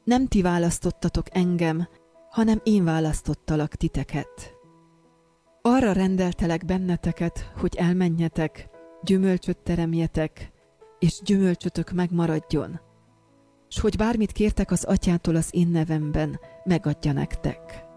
Nem ti választottatok engem, hanem én választottalak titeket. Arra rendeltelek benneteket, hogy elmenjetek, gyümölcsöt teremjetek, és gyümölcsötök megmaradjon, s hogy bármit kértek az Atyától az én nevemben, megadja nektek.